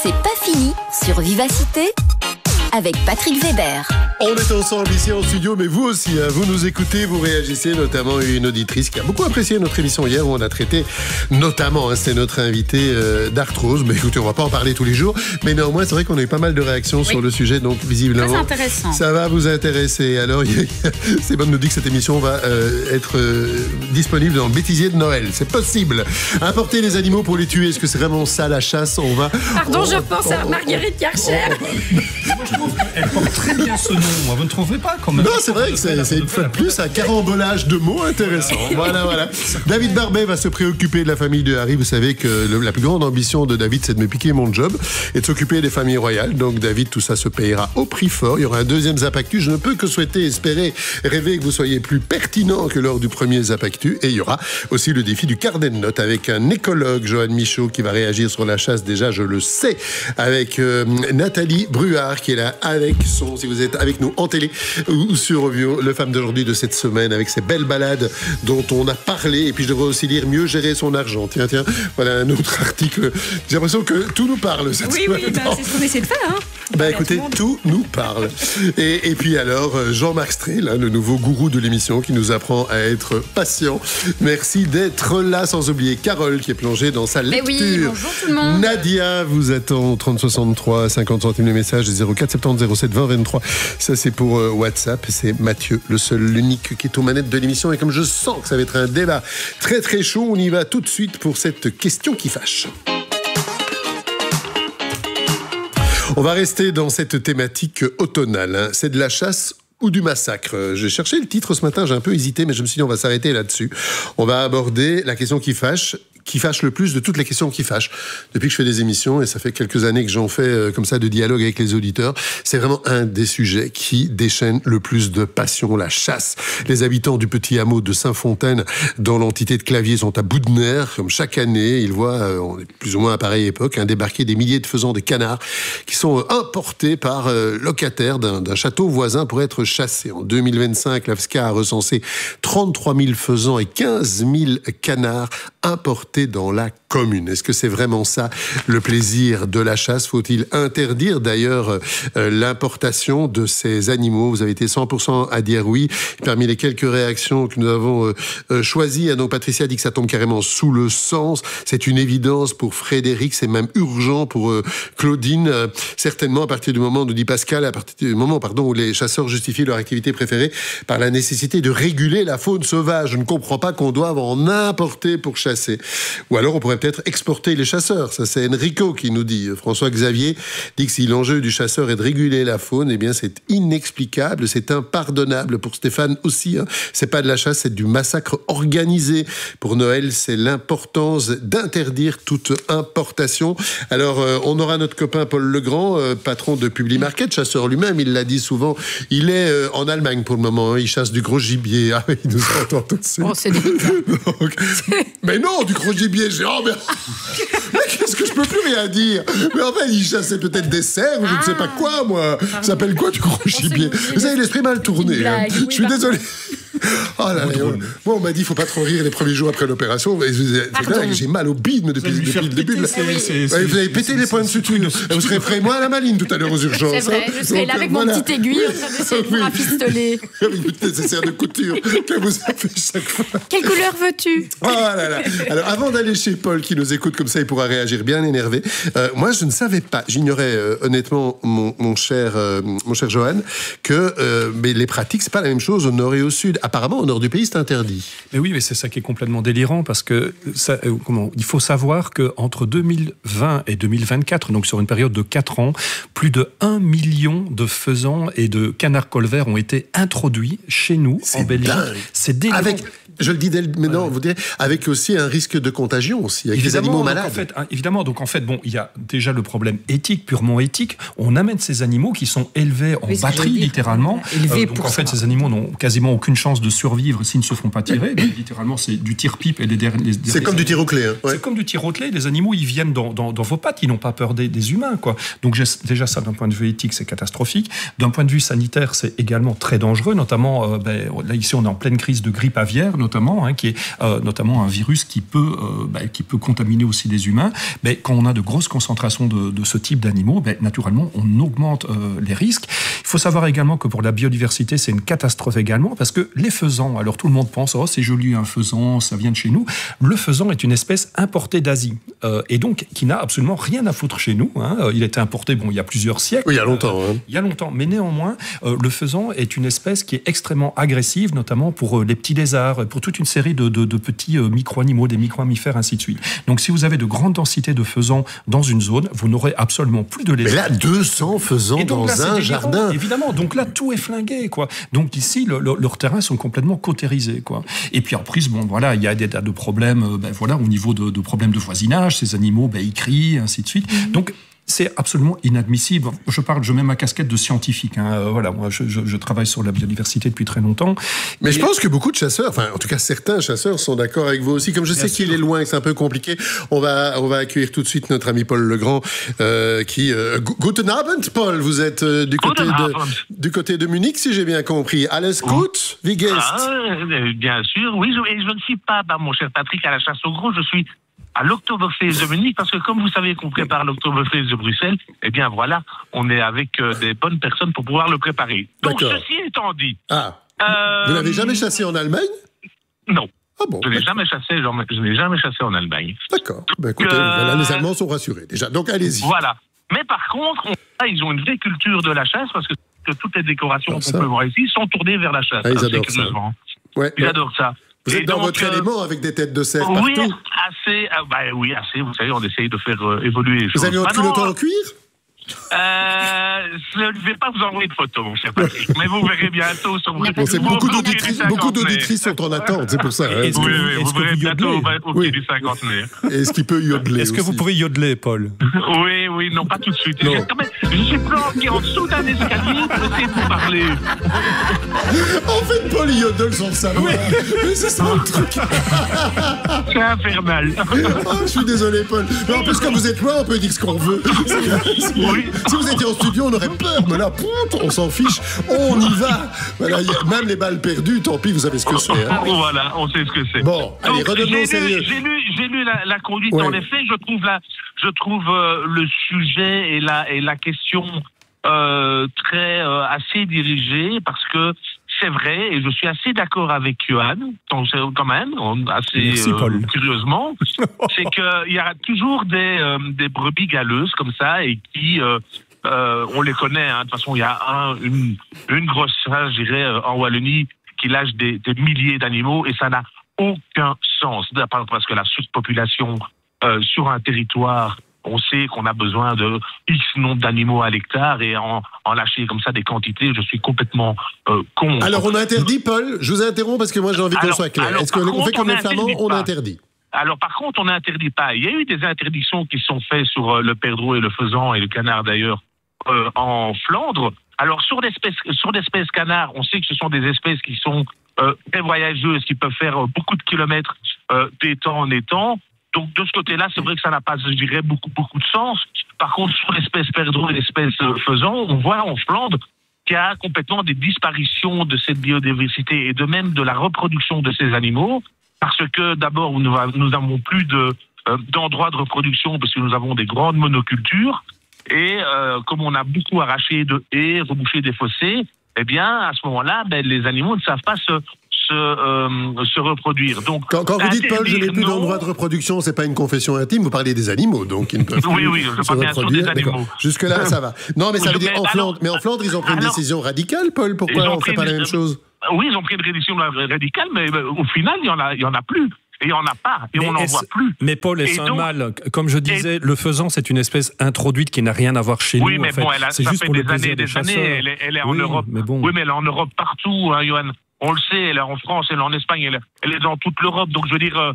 C'est pas fini sur Vivacité avec Patrick Weber. On est ensemble ici en studio, mais vous aussi, hein, vous nous écoutez, vous réagissez, notamment une auditrice qui a beaucoup apprécié notre émission hier où on a traité notamment, c'était notre invité d'arthrose, mais écoutez, on va pas en parler tous les jours, mais néanmoins c'est vrai qu'on a eu pas mal de réactions sur le sujet, donc visiblement très intéressant. Ça va vous intéresser. Alors Sébastien nous dit que cette émission va être disponible dans le bêtisier de Noël, c'est possible. Importer les animaux pour les tuer, est-ce que c'est vraiment ça la chasse? On va... Pardon, je pense à Marguerite Karcher. Moi, je trouve qu'elle porte très bien ce nom. Vous ne trouvez pas quand même? Non, c'est vrai que c'est une fois de plus un carambolage de mots intéressant. Voilà. David Barbet va se préoccuper de la famille de Harry. Vous savez que la plus grande ambition de David, c'est de me piquer mon job et de s'occuper des familles royales. Donc David, tout ça se payera au prix fort. Il y aura un deuxième Zapactu. Je ne peux que souhaiter, espérer, rêver que vous soyez plus pertinent que lors du premier Zapactu. Et il y aura aussi le défi du carnet de notes avec un écologue, Johan Michaud, qui va réagir sur la chasse. Déjà, je le sais, avec Nathalie Bruard, qui est là avec son, si vous êtes avec nous en télé ou sur Ovio, le femme d'aujourd'hui de cette semaine, avec ces belles balades dont on a parlé. Et puis je devrais aussi lire Mieux gérer son argent. Tiens, voilà un autre article. J'ai l'impression que tout nous parle cette semaine. Oui, c'est ce qu'on essaie de faire. Écoutez, tout nous parle. Et puis alors, Jean-Marc Strel, le nouveau gourou de l'émission qui nous apprend à être patient. Merci d'être là, sans oublier Carole qui est plongée dans sa lecture. Oui, bonjour tout le monde. Nadia vous attend 30 63 50 centimes le message 04 70 07 20 23. Ça c'est pour WhatsApp. C'est Mathieu, le seul, l'unique qui est aux manettes de l'émission. Et comme je sens que ça va être un débat très très chaud, on y va tout de suite pour cette question qui fâche. On va rester dans cette thématique automnale. C'est de la chasse ou du massacre. J'ai cherché le titre ce matin, j'ai un peu hésité, mais je me suis dit on va s'arrêter là-dessus. On va aborder la question qui fâche le plus de toutes les questions qui fâchent. Depuis que je fais des émissions, et ça fait quelques années que j'en fais comme ça de dialogue avec les auditeurs, c'est vraiment un des sujets qui déchaîne le plus de passion, la chasse. Les habitants du petit hameau de Saint-Fontaine, dans l'entité de Claviers, sont à bout de nerfs. Comme chaque année, ils voient, on est plus ou moins à pareille époque, débarquer des milliers de faisans, des canards, qui sont importés par locataires d'un château voisin pour être chassés. En 2025, l'AFSCA a recensé 33 000 faisans et 15 000 canards importés dans la commune. Est-ce que c'est vraiment ça le plaisir de la chasse? Faut-il interdire d'ailleurs l'importation de ces animaux? Vous avez été 100% à dire oui. Parmi les quelques réactions que nous avons choisies, donc Patricia dit que ça tombe carrément sous le sens. C'est une évidence pour Frédéric, c'est même urgent pour Claudine. Certainement à partir du moment, nous dit Pascal, à partir du moment où les chasseurs justifient leur activité préférée par la nécessité de réguler la faune sauvage. Je ne comprends pas qu'on doive en importer pour chasser. Ou alors on pourrait peut-être exporter les chasseurs. Ça, c'est Enrico qui nous dit. François Xavier dit que si l'enjeu du chasseur est de réguler la faune, eh bien c'est inexplicable, c'est impardonnable. Pour Stéphane aussi, c'est pas de la chasse, c'est du massacre organisé. Pour Noël, c'est l'importance d'interdire toute importation. Alors, on aura notre copain Paul Legrand, patron de Publimarket, chasseur lui-même, il l'a dit souvent, il est en Allemagne pour le moment, il chasse du gros gibier. Ah, il nous entend tout de suite. Oh, c'est donc... Mais non, du gros gibier géant, mais qu'est-ce que je peux plus rien dire? Mais en fait, il chassait peut-être des cerfs ou je ne sais pas quoi, moi. Ça s'appelle quoi du gros gibier? Vous avez l'esprit mal tourné. Je suis désolé. Oh là là, moi on m'a dit il faut pas trop rire les premiers jours après l'opération. C'est dingue, j'ai mal au bide depuis le début. Vous avez pété les points de suture. Vous serez prêt, moi à la maline tout à l'heure aux urgences. C'est vrai, je serai là avec mon petit aiguille en train d'essayer de vous rafistoler. Avec une petite nécessaire de couture que vous avez chaque fois. Quelle couleur veux-tu? Oh là là. Alors avant d'aller chez Paul qui nous écoute comme ça, il pourra réagir bien énervé. Moi je ne savais pas, j'ignorais honnêtement mon cher Johan, que mais les pratiques c'est pas la même chose au nord et au sud. Apparemment, au nord du pays, c'est interdit. Mais oui, mais c'est ça qui est complètement délirant, parce que il faut savoir qu'entre 2020 et 2024, donc sur une période de 4 ans, plus de 1 million de faisans et de canards colverts ont été introduits chez nous, en Belgique. Dingue. C'est délirant. Je le dis maintenant, vous direz, avec aussi un risque de contagion aussi, avec les animaux malades. Évidemment, donc en fait, il y a déjà le problème éthique, purement éthique. On amène ces animaux qui sont élevés en batterie, littéralement. Donc en fait, ces animaux n'ont quasiment aucune chance de survivre s'ils ne se font pas tirer. Donc, littéralement, c'est du tir-pipe et c'est comme du tir au clé. Hein. Ouais. C'est comme du tir au clé. Les animaux, ils viennent dans vos pattes. Ils n'ont pas peur des humains, quoi. Donc déjà, ça, d'un point de vue éthique, c'est catastrophique. D'un point de vue sanitaire, c'est également très dangereux. Notamment, là, ici, on est en pleine crise de grippe aviaire, notamment, qui est notamment un virus qui peut contaminer aussi des humains. Mais quand on a de grosses concentrations de ce type d'animaux, naturellement, on augmente les risques. Il faut savoir également que pour la biodiversité, c'est une catastrophe également, parce que les faisans, alors tout le monde pense, c'est joli un faisan, ça vient de chez nous. Le faisan est une espèce importée d'Asie, et donc qui n'a absolument rien à foutre chez nous. Il a été importé, il y a plusieurs siècles. Oui, il y a longtemps. Il y a longtemps, mais néanmoins, le faisan est une espèce qui est extrêmement agressive, notamment pour les petits lézards, pour toute une série de petits micro-animaux, des micro-mammifères, ainsi de suite. Donc si vous avez de grandes densités de faisans dans une zone, vous n'aurez absolument plus de lézards. Mais là, 200 faisans dans un jardin. Évidemment, donc là, tout est flingué, quoi. Donc ici, leurs terrains sont complètement cautérisés, quoi. Et puis en plus, il y a des tas de problèmes, au niveau de problèmes de voisinage, ces animaux, ils crient, ainsi de suite. Donc, c'est absolument inadmissible. Je mets ma casquette de scientifique. Moi, je travaille sur la biodiversité depuis très longtemps. Mais je pense que beaucoup de chasseurs, en tout cas certains chasseurs, sont d'accord avec vous aussi. Comme je sais qu'il est loin et que c'est un peu compliqué, on va accueillir tout de suite notre ami Paul Legrand, qui... Guten Abend, Paul. Vous êtes du côté de Munich, si j'ai bien compris. Alles gut? Wie geht's? Bien sûr, oui. Et je ne suis pas, mon cher Patrick, à la chasse au gros. Je suis à l'Oktoberfest de Munich, parce que comme vous savez qu'on prépare l'Oktoberfest de Bruxelles, on est avec des bonnes personnes pour pouvoir le préparer. Donc, ceci étant dit... Vous n'avez jamais chassé en Allemagne? Non. Ah bon, je n'ai jamais chassé en Allemagne. D'accord. Écoutez, les Allemands sont rassurés déjà. Donc, allez-y. Voilà. Mais par contre, ils ont une vraie culture de la chasse, parce que toutes les décorations qu'on peut voir ici sont tournées vers la chasse. Ils adorent ça. Ils adorent ça. Vous êtes dans votre élément avec des têtes de cerf partout? Oui, assez. Assez. Vous savez, on essaye de faire évoluer les choses. Vous avez votre culotte en cuir? Je ne vais pas vous envoyer de photos, mon cher Patrick, mais vous verrez bientôt sur beaucoup d'auditrices sont en attente, c'est pour ça. Vous verrez bientôt au pied du cinquantenaire. Est-ce qu'il peut yodeler? Est-ce que vous pouvez yodeler, Paul? Oui, non, pas tout de suite. Je suis planqué en dessous d'un escalier pour essayer de vous parler. En fait, Paul yodel sans le savoir. Mais c'est ça le truc. C'est infernal. Je suis désolé, Paul. Mais en plus, quand vous êtes loin, on peut dire ce qu'on veut. Oui. Si vous étiez en studio, on aurait peur, mais là, on s'en fiche, on y va. Voilà, même les balles perdues, tant pis, vous savez ce que c'est. Voilà, on sait ce que c'est. Bon, allez, redevenons au sérieux. J'ai lu la conduite, en effet, je trouve le sujet et la question assez dirigée, parce que c'est vrai, et je suis assez d'accord avec Johan, quand même, assez curieusement, c'est qu'il y a toujours des brebis galeuses comme ça, et qui, on les connaît, de toute façon, il y a une grosse race, je dirais, en Wallonie, qui lâche des milliers d'animaux, et ça n'a aucun sens, parce que la surpopulation sur un territoire, on sait qu'on a besoin de X nombre d'animaux à l'hectare, et en lâcher comme ça des quantités, je suis complètement contre. Alors on interdit, Paul, je vous interromps parce que moi j'ai envie qu'on soit clair. Est-ce qu'on fait comme les Flamands, on interdit? Alors par contre, on n'interdit pas. Il y a eu des interdictions qui sont faites sur le perdreau et le faisan et le canard d'ailleurs en Flandre. Alors sur l'espèce canard, on sait que ce sont des espèces qui sont très voyageuses, qui peuvent faire beaucoup de kilomètres d'étang en étang. Donc, de ce côté-là, c'est vrai que ça n'a pas, je dirais, beaucoup de sens. Par contre, sur l'espèce perdreau et l'espèce faisan, on voit en Flandre qu'il y a complètement des disparitions de cette biodiversité et de même de la reproduction de ces animaux, parce que d'abord, nous n'avons plus d'endroits de reproduction, parce que nous avons des grandes monocultures, et comme on a beaucoup arraché de haies, rebouché des fossés, eh bien, à ce moment-là, les animaux ne savent pas se reproduire. Donc, quand vous dites, Paul, je n'ai plus d'endroit de reproduction, c'est pas une confession intime, vous parlez des animaux, donc ils ne peuvent plus je parle bien sûr des animaux. Jusque-là, ça va. Non, mais ça veut dire en Flandre. Mais en Flandre, ils ont pris une décision radicale, Paul. Pourquoi on ne fait pas la même chose? Oui, ils ont pris une décision radicale, mais au final, il y en a plus. Et on n'a pas, et on n'en voit plus. Mais Paul, est-ce un mal? Comme je disais, le faisan, c'est une espèce introduite qui n'a rien à voir chez nous. Oui, mais bon, ça fait des années, elle est en Europe. Oui, mais elle est en Europe partout, Johan. On le sait, elle est en France, elle est en Espagne, elle est dans toute l'Europe. Donc, je veux dire,